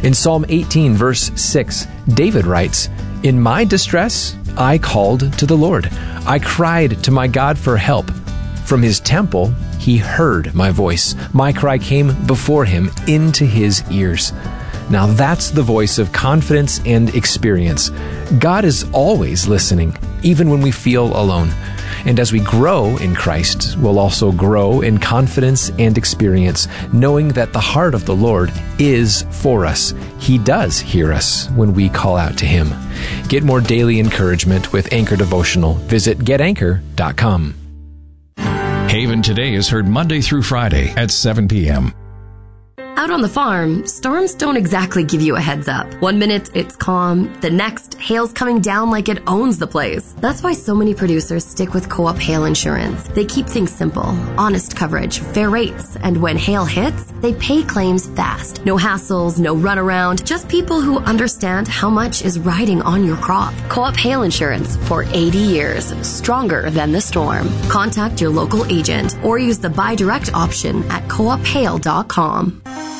In Psalm 18, verse 6, David writes, "In my distress, I called to the Lord. I cried to my God for help. From his temple, he heard my voice. My cry came before him into his ears." Now that's the voice of confidence and experience. God is always listening, even when we feel alone. And as we grow in Christ, we'll also grow in confidence and experience, knowing that the heart of the Lord is for us. He does hear us when we call out to him. Get more daily encouragement with Anchor Devotional. Visit getanchor.com. Haven Today is heard Monday through Friday at 7 p.m. Out on the farm, storms don't exactly give you a heads up. One minute it's calm, the next hail's coming down like it owns the place. That's why so many producers stick with Co-op Hail Insurance. They keep things simple, honest coverage, fair rates, and when hail hits, they pay claims fast. No hassles, no runaround, just people who understand how much is riding on your crop. Co-op Hail Insurance for 80 years, stronger than the storm. Contact your local agent or use the Buy Direct option at coophail.com.